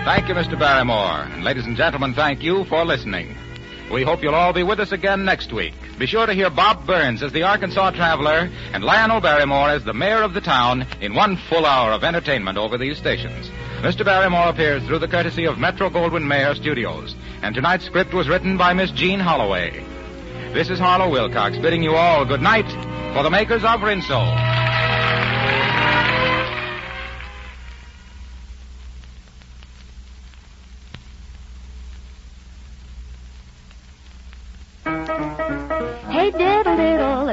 Thank you, Mr. Barrymore. And ladies and gentlemen, thank you for listening. We hope you'll all be with us again next week. Be sure to hear Bob Burns as the Arkansas Traveler and Lionel Barrymore as the mayor of the town in one full hour of entertainment over these stations. Mr. Barrymore appears through the courtesy of Metro-Goldwyn-Mayer Studios, and tonight's script was written by Miss Jean Holloway. This is Harlow Wilcox bidding you all good night for the makers of Rinso. Hey, diddle-diddle,